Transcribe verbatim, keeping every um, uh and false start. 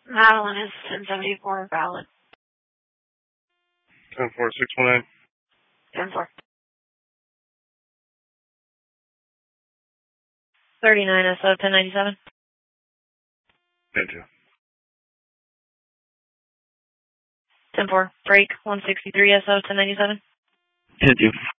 Madeline is ten seventy-four valid. ten four six one nine. ten four. thirty-nine S O ten ninety-seven. ten two. ten four. Break one sixty-three S O ten ninety-seven. ten two.